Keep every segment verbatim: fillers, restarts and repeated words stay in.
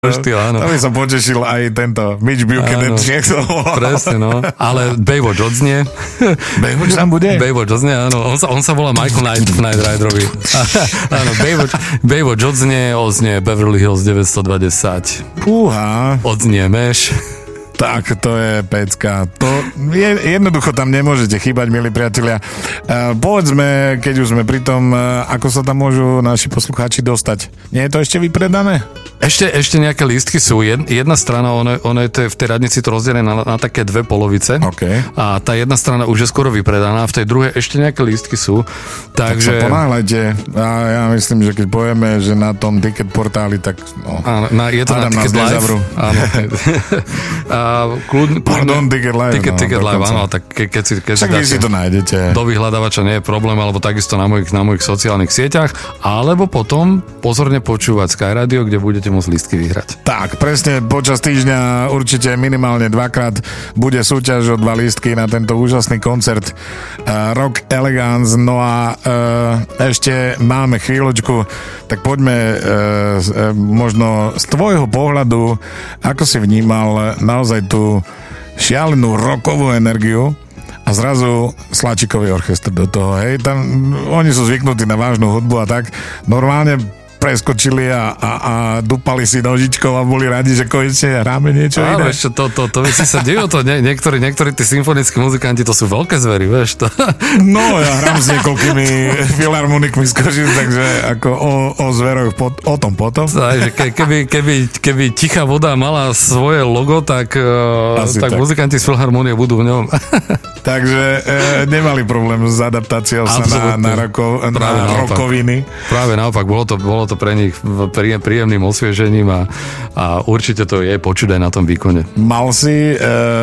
štýl, áno. To by som potešil aj tento Mitch Buchanan. Presne, no. Ale Baywatch odznie. Baywatch tam bude? Baywatch odznie, áno. On sa, on sa volá Michael Knight v Knight Riderovi. Áno, Baywatch, Baywatch odznie, odznie Beverly Hills deväťstodvadsať. Fúha. Odznie Meš. Tak, to je pecka. To je, jednoducho tam nemôžete chýbať, milí priatelia. Uh, povedzme, keď už sme pri tom, uh, ako sa tam môžu naši poslucháči dostať. Nie je to ešte vypredané? Ešte, ešte nejaké lístky sú. Jedna strana, ono, ono je to v tej radnici to rozdelené na, na také dve polovice. Okay. A tá jedna strana už je skoro vypredaná, v tej druhej ešte nejaké lístky sú. Takže... Tak sa ponáhľajte. A ja myslím, že keď povieme, že na tom ticket portáli, tak no. Áno, na, je to Adam na Ticket Live. Áno. A kľudne, Pardon, Ticket Live. Ticket, no, ticket live, áno, tak ke, keď si, keď však si dáte, si to nájdete. Do vyhľadávača nie je problém, alebo takisto na mojich, na mojich sociálnych sieťach, alebo potom pozorne počúvať Sky Radio, kde budete môcť lístky vyhrať. Tak, presne počas týždňa určite minimálne dvakrát bude súťaž o dva lístky na tento úžasný koncert uh, Rock Elegance. No a uh, ešte máme chvíľočku, tak poďme uh, uh, možno z tvojho pohľadu, ako si vnímal naozaj tú šialenú rockovú energiu a zrazu Sláčikový orchester do toho, hej, tam oni sú zvyknutí na vážnu hudbu a tak normálne preskočili a, a, a dupali si nožičkou a boli radi, že konečne hráme niečo Áno, iné. ešte to, to, to veci sa dejú, to nie, niektorí, niektorí tí symfonickí muzikanti, to sú veľké zvery, vieš to. No, ja hrám s niekoľkými filharmonikmi z Košic, takže ako o, o zveroch pot, o tom potom. Aj, že ke, keby, keby, keby Tichá voda mala svoje logo, tak, tak, tak muzikanti z filharmonie budú v ňom. Takže e, nemali problém s adaptáciou sa na, na, roko, na rokoviny. Práve naopak, bolo to, bolo to pre nich príjemným osviežením a, a určite to je počuť aj na tom výkone. Mal si e,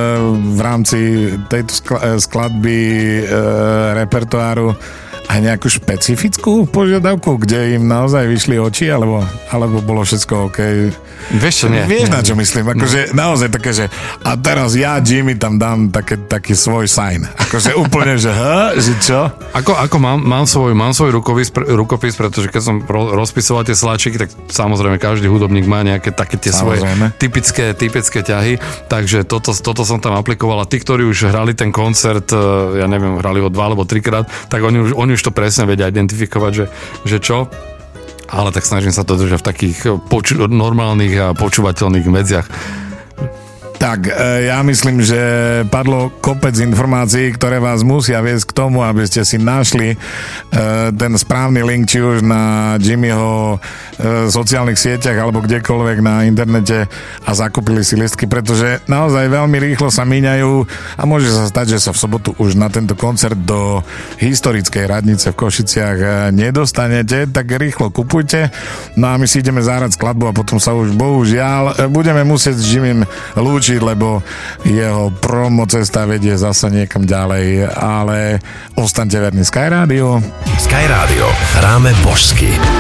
v rámci tejto skladby e, repertoáru aj nejakú špecifickú požiadavku, kde im naozaj vyšli oči, alebo, alebo bolo všetko OK? Vieš čo, nie. Vieš, nie, na čo myslím? Akože no. Naozaj také, že a teraz ja, Jimmy, tam dám také, taký svoj sign. Akože úplne, že ha, že čo? Ako, ako mám, mám, svoj, mám svoj rukopis, rukopis, pretože keď som ro, rozpisoval tie sláčiky, tak samozrejme každý hudobník má nejaké také tie samozrejme. svoje typické, typické ťahy, takže toto, toto som tam aplikoval a tí, ktorí už hrali ten koncert, ja neviem, hrali ho dva alebo trikrát, tak oni už, oni už to presne vedia identifikovať, že, že čo, ale tak snažím sa to držať v takých poču- normálnych a počúvateľných medziach. Tak, ja myslím, že padlo kopec informácií, ktoré vás musia viesť k tomu, aby ste si našli ten správny link, či už na Jimmyho sociálnych sieťach alebo kdekoľvek na internete a zakúpili si listky, pretože naozaj veľmi rýchlo sa míňajú a môže sa stať, že sa v sobotu už na tento koncert do historickej radnice v Košiciach nedostanete, tak rýchlo kupujte. No a my si ideme zahrať skladbu a potom sa už bohužiaľ budeme musieť s Jimmym lúčiť, lebo jeho promo cesta vedie zasa niekam ďalej, ale ostaňte verní Sky Radio. Sky Radio, hráme božsky.